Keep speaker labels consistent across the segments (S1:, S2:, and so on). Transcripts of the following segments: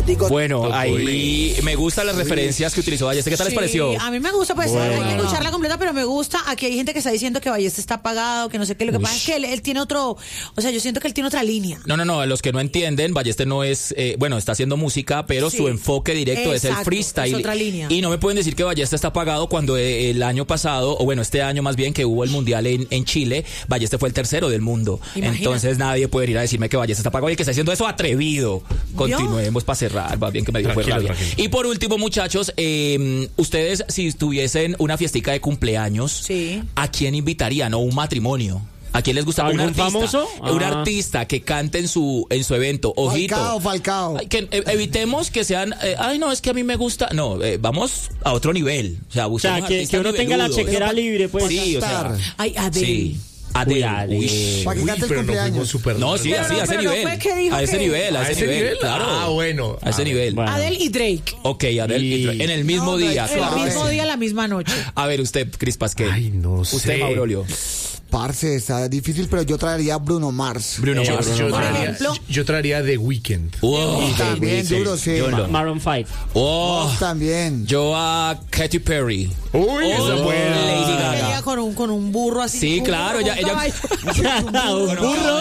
S1: Bueno, ahí me gustan las referencias que utilizó Ballester. ¿Qué tal les pareció?
S2: A mí me gusta, pues hay que escucharla completa, pero me gusta. Aquí hay gente que está diciendo que Ballester está apagado, que no sé qué. Lo que pasa es que él tiene otro, o sea, yo siento que él tiene otra línea.
S1: No, los que no entienden, Ballester no es, está haciendo música, pero su enfoque directo es el freestyle.
S2: Es otra línea.
S1: Y no me pueden decir que Ballester está apagado cuando el año pasado, o bueno, este año más bien, que hubo el Mundial en Chile, Ballester fue el tercero del mundo. Imagina. Entonces nadie puede ir a decirme que Ballester está apagado y el que está haciendo eso atrevido. Continuemos para cerrar, va bien que me dio rabia. Y por último, muchachos, ustedes si tuviesen una fiestica de cumpleaños, ¿a quién invitarían? ¿O un matrimonio? ¿A quién les gusta? ¿Un artista famoso? Un artista que cante en su evento. Ojito.
S3: Falcao.
S1: Que evitemos que sean, no, es que a mí me gusta. No, vamos a otro nivel. O sea,
S4: que uno tenga la chequera libre, pues.
S1: Sí, o sea.
S2: Ay, Adele.
S1: Sí. Adele.
S3: Para que cante el cumpleaños.
S1: No, sí, así, a ese nivel. A ese nivel, claro.
S5: Ah, bueno.
S1: A ese nivel.
S2: Bueno. Adele y Drake.
S1: Ok, Adele y Drake. En el mismo día.
S2: En el mismo día, la misma noche.
S1: A ver, usted, Cris Pasquel.
S5: Ay, no sé.
S1: Usted, Maurolio.
S3: Parce, está difícil, pero yo traería a Bruno Mars.
S5: Yo traería The Weeknd.
S3: También duro, sí.
S4: Maroon
S3: 5. También.
S1: Yo a Katy Perry.
S5: Uy, esa buena.
S1: Lady Gaga.
S2: Ella con un burro así.
S1: Sí, claro, ella.
S4: ¿Un burro?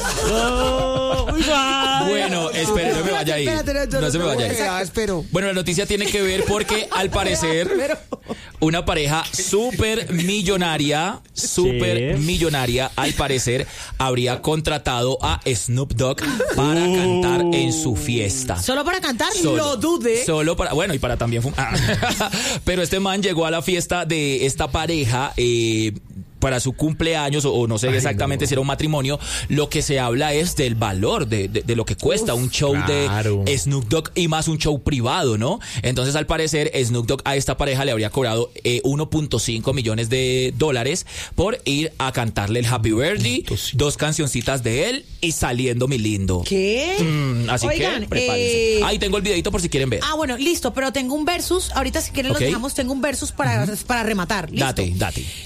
S1: Bueno, espere, no me vaya ahí. No se me vaya ahí.
S3: Espero.
S1: Bueno, la noticia tiene que ver porque al parecer una pareja súper millonaria, al parecer, habría contratado a Snoop Dogg para cantar en su fiesta.
S2: ¿Solo para cantar? Lo dude.
S1: Solo para, bueno, y para también fumar. Pero este man llegó a la fiesta de esta pareja, para su cumpleaños o no sé exactamente si era un matrimonio. Lo que se habla es del valor de lo que cuesta un show de Snoop Dogg y más un show privado, ¿no? Entonces al parecer Snoop Dogg a esta pareja le habría cobrado $1.5 millones por ir a cantarle el Happy Birthday, 2 cancioncitas de él y Saliendo mi lindo.
S2: ¿Qué?
S1: Así
S2: Oigan,
S1: que prepárense. Ahí tengo el videito por si quieren ver.
S2: Bueno, listo, pero tengo un versus. Ahorita si quieren los dejamos, tengo un versus para rematar. ¿Listo?
S1: Date.